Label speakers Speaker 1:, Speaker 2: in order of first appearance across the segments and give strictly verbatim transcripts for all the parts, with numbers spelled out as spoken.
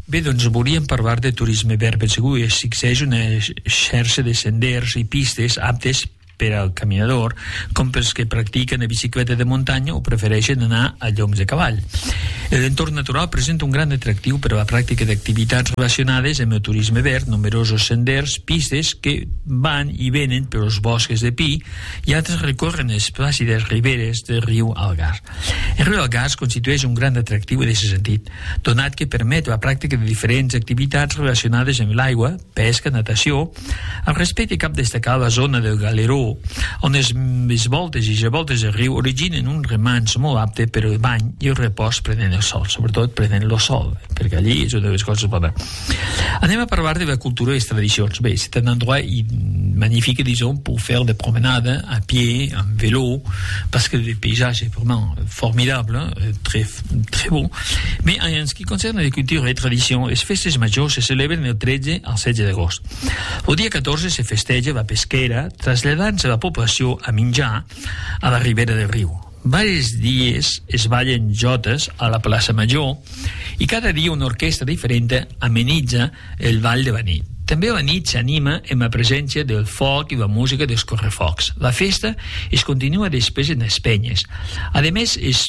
Speaker 1: Bé, doncs volíem parlar de turisme verd, perquè segur existeix una xarxa de senders i pistes aptes per al caminador, com pels que practiquen a bicicleta de muntanya o prefereixen anar a lloms de cavall. L'entorn natural presenta un gran atractiu per a la pràctica d'activitats relacionades amb el turisme verd, numerosos senders, pistes que van i venen per als boscs de pi i altres recorren les plàcides riberes del riu Algar. El riu Algar constitueix un gran atractiu en aquest sentit, donat que permet la pràctica de diferents activitats relacionades amb l'aigua, pesca, natació. Al respecte cap destacar la zona del Galeró, on les, les voltes i revoltes del riu originen un remanç molt apte per al bany i el repòs prenent el sol, sobretot prenent el sol, perquè allí és una de les coses bones. Anem a parlar de la cultura i les tradicions. Bé, c'est un endroit magnifique, disons, pour faire des promenades à pied, en vélo, parce que le paysage est vraiment formidable, très, très beau. Mais en ce qui concerne les cultures et tradicions, les festes majors se celebren el tretze al setze d'agost. El dia catorze se festeja la pesquera, traslladant a la població a menjar a la ribera del riu. Varis dies es ballen jotes a la plaça Major i cada dia una orquestra diferent amenitza el ball de la nit. També la nit s'anima amb la presència del foc i la música dels correfocs. La festa es continua després en les penyes. A més, es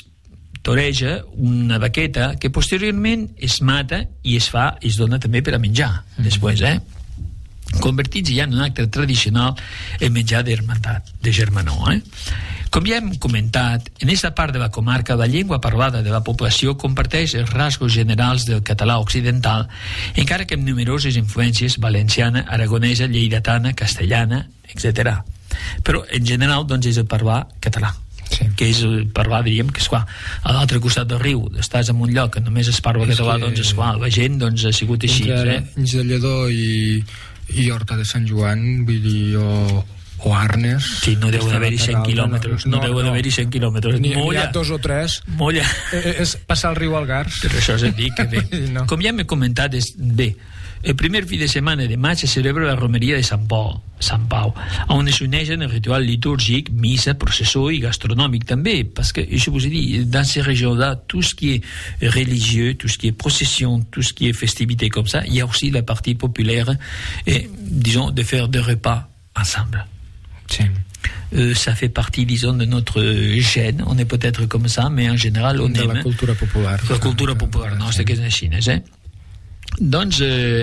Speaker 1: toreja una vaqueta que posteriorment es mata i es fa, es dona també per a menjar després, eh? Convertits ja en un acte tradicional el menjar d'hermandat, de germanor, eh? Com ja hem comentat, en aquesta part de la comarca la llengua parlada de la població comparteix els rasgos generals del català occidental, encara que amb numeroses influències valenciana, aragonesa, lleidatana, castellana, etcètera. Però en general doncs és el parlar català. Sí. Que és el parlar, diríem, que esclar, a l'altre costat del riu, estàs en un lloc que només es parla català, que... doncs esclar, la gent doncs ha sigut així.
Speaker 2: Entre
Speaker 1: eh?
Speaker 2: Anys de Lledó i, i Horta de Sant Joan, vull dir, o, o Arnes...
Speaker 1: Sí, no deu d'haver-hi cent quilòmetres, no, no, no deu d'haver-hi cent quilòmetres.
Speaker 2: N'hi ha dos o tres.
Speaker 1: Molla.
Speaker 2: És passar el riu Algar.
Speaker 1: Per això us dic que bé. No. Com ja m'he comentat, és bé. El primer fi de setmana de maig se celebra la romeria de Sant Pau, Sant Pau, on es uneixen el ritual litúrgic, missa, processó i gastronòmic també, parce que, je vous ai dit, dans ces régions-là, tout ce qui est religieux, tout ce qui est procession, tout ce qui est festivité comme ça, il y a aussi la partie populaire, et, disons, de faire des repas ensemble.
Speaker 2: Sí.
Speaker 1: Euh, ça fait partie, disons, de notre gène. On est peut-être comme ça, mais en général, on
Speaker 2: de
Speaker 1: aime...
Speaker 2: De la cultura popular.
Speaker 1: La cultura popular nostra, que és en Xines, eh? Doncs, eh,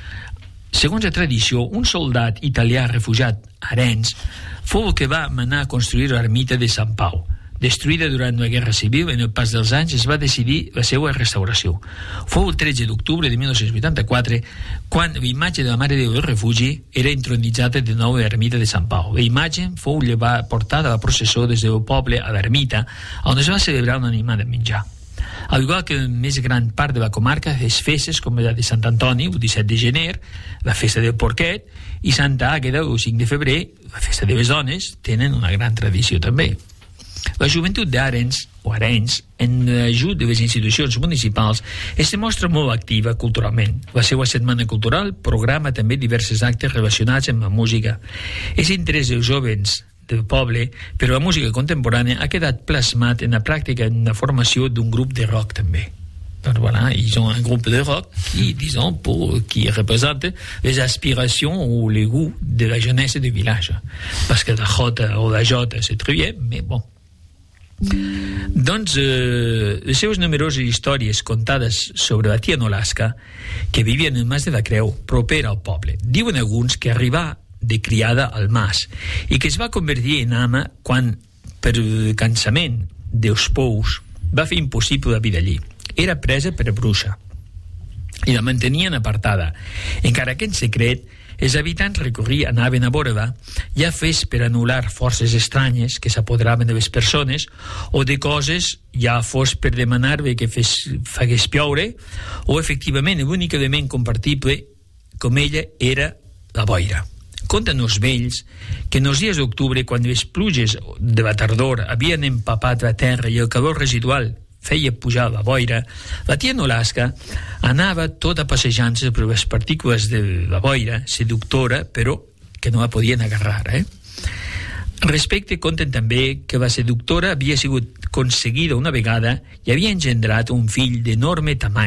Speaker 1: segons la tradició, un soldat italià refugiat a Arenys fou el que va manar a construir l'ermita de Sant Pau. Destruïda durant la Guerra Civil, en el pas dels anys es va decidir la seva restauració. Fou el tretze d'octubre de mil nou-cents vuitanta-quatre quan l'imatge de la Mare de Déu del Refugi era intronitzada de nou a l'ermita de Sant Pau. La imatge fou portada a la processó des del poble a l'ermita, on es va celebrar una animada de menjar. Al igual que la més gran part de la comarca, les festes com la de Sant Antoni, el disset de gener, la festa del Porquet, i Santa Àgueda, el cinc de febrer, la festa de les dones, tenen una gran tradició també. La joventut d'Arenys, o Arenys, en l'ajut de les institucions municipals, es demostra molt activa culturalment. La seva setmana cultural programa també diversos actes relacionats amb la música. És interès dels jovens del poble, però la música contemporània ha quedat plasmat en la pràctica en la formació d'un grup de rock també. Donc voilà, ils ont un groupe de rock qui, disons, pour, qui représente les aspirations ou les goûts de la jeunesse du village. Parce que la jota o la jota, c'est très bien, mais bon. Doncs eh, les seves numeroses històries contades sobre la tia Nolasca, que vivia en el Mas de la Creu, proper al poble. Diuen alguns que arribà de criada al mas i que es va convertir en ama quan, per cansament dels pous, va fer impossible la vida allí. Era presa per bruixa i la mantenien apartada, encara que en secret els habitants recorrien, anaven a veure-la, ja fes per anul·lar forces estranyes que s'apoderaven de les persones o de coses, ja fos per demanar-ve que fes, fagués ploure, o efectivament l'únic element compartible com ella era la boira. Conten els vells que en els dies d'octubre, quan les pluges de la tardor havien empapat la terra i el calor residual feia pujar la boira, la tia Nolasca anava tota passejant-se per les partícules de la boira, seductora, però que no la podien agarrar, eh? Respecte, conten també que la seductora havia sigut aconseguida una vegada i havia engendrat un fill d'enorme tamany,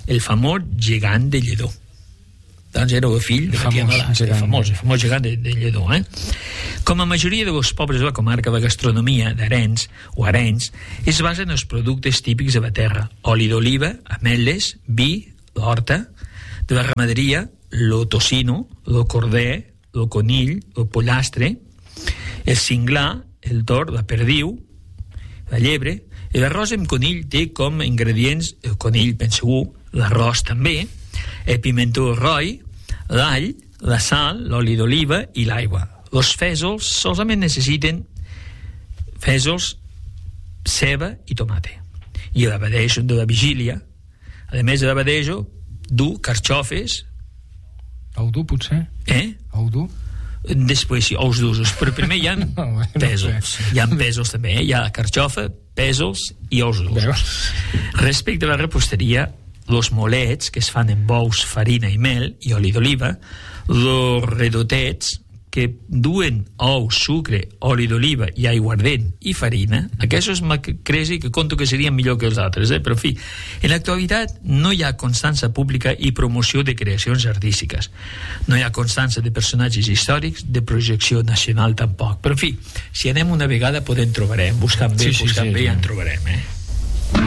Speaker 1: el famós gegant de Lledó. Doncs era el fill de Matia Malàs, el famós, el famós gegant de, de Lledó. Eh? Com a majoria dels pobles de la comarca, la gastronomia d'Arenys o Arenys es basa en els productes típics de la terra: oli d'oliva, ametlles, vi, l'horta, de la ramaderia, lo tocino, lo corder, lo conill, lo pollastre, el cinglar, el tord, la perdiu, la llebre. L'arròs amb conill té com ingredients el conill ben segur, l'arròs també, el pimentó roi, l'all, la sal, l'oli d'oliva i l'aigua. Els fèsols solament necessiten fèsols, ceba i tomate. I l'abadejo de la vigília, a més de l'abadejo, du carxofes.
Speaker 2: Ou dur, potser?
Speaker 1: Eh?
Speaker 2: Ou dur?
Speaker 1: Després sí, ous d'usos, però primer hi ha pèsols, hi ha pèsols també, eh? Hi ha carxofa, pèsols i ous d'usos. Respecte a la reposteria, los molets, que es fan amb bous, farina i mel i oli d'oliva, los redotets, que duen ou, sucre, oli d'oliva i aiguardent i farina, aquests m'acresi que conto que serien millor que els altres, eh? Però en fi, en l'actualitat no hi ha constància pública i promoció de creacions artístiques, no hi ha constància de personatges històrics, de projecció nacional tampoc, però en fi, si anem una vegada podem trobarem, buscant bé, sí, sí, buscant sí, bé sí. Ja en trobarem, eh?